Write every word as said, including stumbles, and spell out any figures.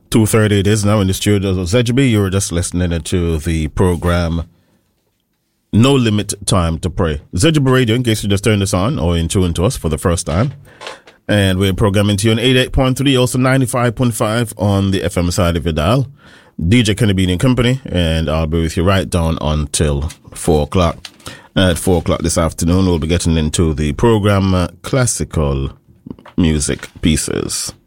two thirty it is now in the studios of Z G B. You were just listening to the program No Limit Time to Pray. Z G B Radio, in case you just turned this on or in tune to us for the first time. And we're programming to you on eighty-eight point three, also ninety-five point five on the F M side of your dial. D J Kenny Bean and Company, and I'll be with you right down until four o'clock. At four o'clock this afternoon, we'll be getting into the program uh, Classical Music Pieces.